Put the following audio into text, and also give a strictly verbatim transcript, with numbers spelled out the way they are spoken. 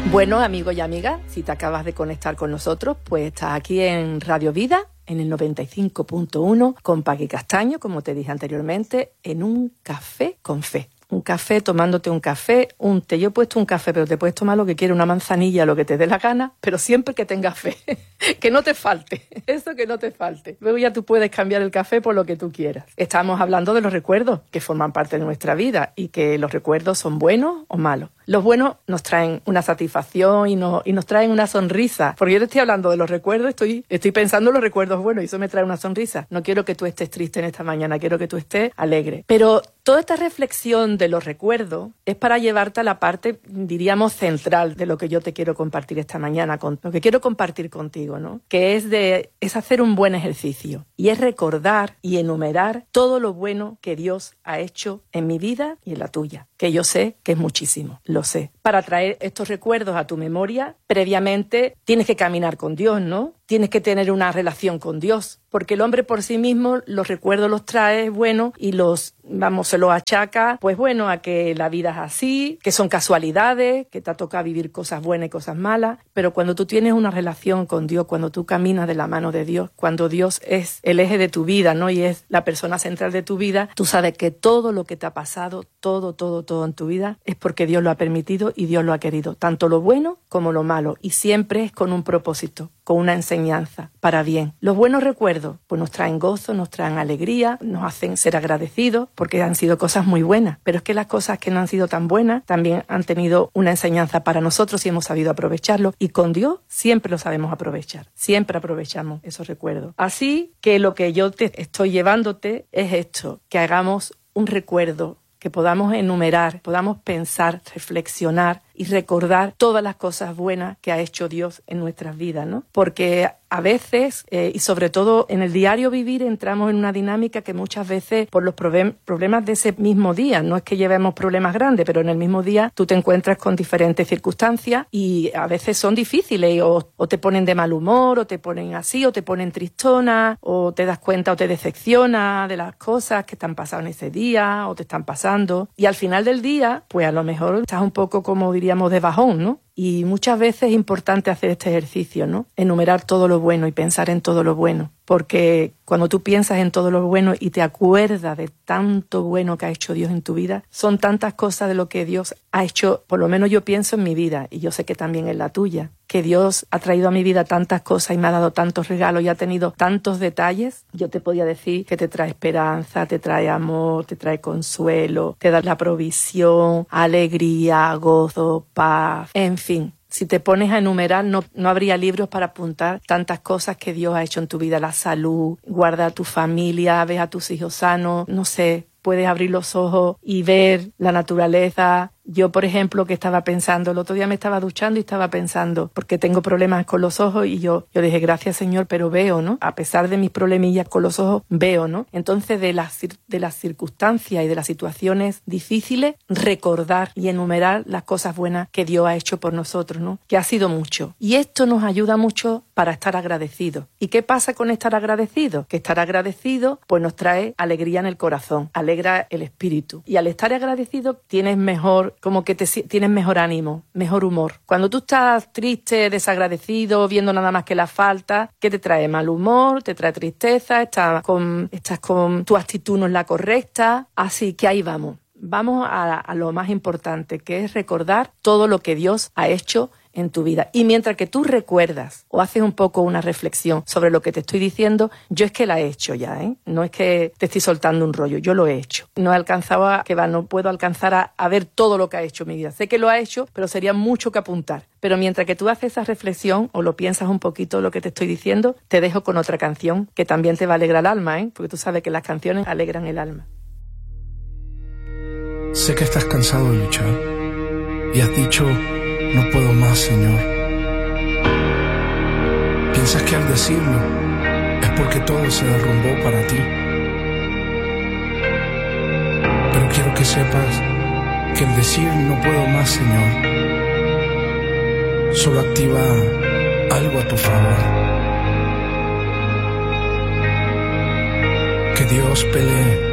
Bueno, amigos y amigas, si te acabas de conectar con nosotros, pues estás aquí en Radio Vida, en el noventa y cinco punto uno, con Paqui Castaño, como te dije anteriormente, en un café con fe. Un café, tomándote un café, un té. Yo he puesto un café, pero te puedes tomar lo que quieras, una manzanilla, lo que te dé la gana, pero siempre que tengas fe, que no te falte, eso que no te falte. Luego ya tú puedes cambiar el café por lo que tú quieras. Estamos hablando de los recuerdos que forman parte de nuestra vida y que los recuerdos son buenos o malos. Los buenos nos traen una satisfacción y, no, y nos traen una sonrisa. Porque yo te estoy hablando de los recuerdos, estoy, estoy pensando en los recuerdos buenos y eso me trae una sonrisa. No quiero que tú estés triste en esta mañana, quiero que tú estés alegre. Pero toda esta reflexión de los recuerdos es para llevarte a la parte, diríamos, central de lo que yo te quiero compartir esta mañana, con, lo que quiero compartir contigo, ¿no? Que es, de, es hacer un buen ejercicio y es recordar y enumerar todo lo bueno que Dios ha hecho en mi vida y en la tuya, que yo sé que es muchísimo. Lo sé. Para traer estos recuerdos a tu memoria, previamente tienes que caminar con Dios, ¿no? Tienes que tener una relación con Dios, porque el hombre por sí mismo los recuerdos los trae, bueno, y los, vamos, se los achaca, pues bueno, a que la vida es así, que son casualidades, que te toca vivir cosas buenas y cosas malas, pero cuando tú tienes una relación con Dios, cuando tú caminas de la mano de Dios, cuando Dios es el eje de tu vida, ¿no? Y es la persona central de tu vida, tú sabes que todo lo que te ha pasado, todo, todo, todo en tu vida, es porque Dios lo ha permitido y Dios lo ha querido, tanto lo bueno como lo malo, y siempre es con un propósito, con una enseñanza para bien. Los buenos recuerdos pues nos traen gozo, nos traen alegría, nos hacen ser agradecidos porque han sido cosas muy buenas, pero es que las cosas que no han sido tan buenas también han tenido una enseñanza para nosotros y hemos sabido aprovecharlo, y con Dios siempre lo sabemos aprovechar, siempre aprovechamos esos recuerdos. Así que lo que yo te estoy llevándote es esto, que hagamos un recuerdo, que podamos enumerar, podamos pensar, reflexionar y recordar todas las cosas buenas que ha hecho Dios en nuestras vidas, ¿no? Porque a veces, eh, y sobre todo en el diario vivir, entramos en una dinámica que muchas veces, por los problem- problemas de ese mismo día, no es que llevemos problemas grandes, pero en el mismo día tú te encuentras con diferentes circunstancias y a veces son difíciles, o, o te ponen de mal humor, o te ponen así, o te ponen tristona, o te das cuenta o te decepciona de las cosas que te han pasado en ese día, o te están pasando. Y al final del día, pues a lo mejor estás un poco, como diríamos, de bajón, ¿no? Y muchas veces es importante hacer este ejercicio, ¿no? Enumerar todo lo bueno y pensar en todo lo bueno. Porque cuando tú piensas en todo lo bueno y te acuerdas de tanto bueno que ha hecho Dios en tu vida, son tantas cosas de lo que Dios ha hecho, por lo menos yo pienso en mi vida, y yo sé que también en la tuya, que Dios ha traído a mi vida tantas cosas y me ha dado tantos regalos y ha tenido tantos detalles. Yo te podía decir que te trae esperanza, te trae amor, te trae consuelo, te da la provisión, alegría, gozo, paz, en fin. Si te pones a enumerar, no, no habría libros para apuntar tantas cosas que Dios ha hecho en tu vida. La salud, guarda a tu familia, ves a tus hijos sanos, no sé, puedes abrir los ojos y ver la naturaleza. Yo, por ejemplo, que estaba pensando, el otro día me estaba duchando y estaba pensando, porque tengo problemas con los ojos, y yo, yo dije, gracias Señor, pero veo, ¿no? A pesar de mis problemillas con los ojos, veo, ¿no? Entonces, de las, de las circunstancias y de las situaciones difíciles, recordar y enumerar las cosas buenas que Dios ha hecho por nosotros, ¿no? Que ha sido mucho. Y esto nos ayuda mucho para estar agradecidos. ¿Y qué pasa con estar agradecidos? Que estar agradecido, pues nos trae alegría en el corazón, alegra el espíritu. Y al estar agradecido, tienes mejor, como que te, tienes mejor ánimo, mejor humor. Cuando tú estás triste, desagradecido, viendo nada más que la falta, ¿qué te trae? Mal humor, te trae tristeza, estás con, estás con tu actitud no es la correcta. Así que ahí vamos. Vamos a, a lo más importante, que es recordar todo lo que Dios ha hecho en tu vida. Y mientras que tú recuerdas o haces un poco una reflexión sobre lo que te estoy diciendo, yo es que la he hecho ya, ¿eh? No es que te estoy soltando un rollo, yo lo he hecho. No he alcanzado a, que va, no puedo alcanzar a, a ver todo lo que ha hecho en mi vida. Sé que lo ha hecho, pero sería mucho que apuntar. Pero mientras que tú haces esa reflexión o lo piensas un poquito lo que te estoy diciendo, te dejo con otra canción que también te va a alegrar el alma, ¿eh? Porque tú sabes que las canciones alegran el alma. Sé que estás cansado de luchar y has dicho, no puedo más, Señor. Piensas que al decirlo es porque todo se derrumbó para ti. Pero quiero que sepas que el decir no puedo más, Señor, solo activa algo a tu favor. Que Dios pelee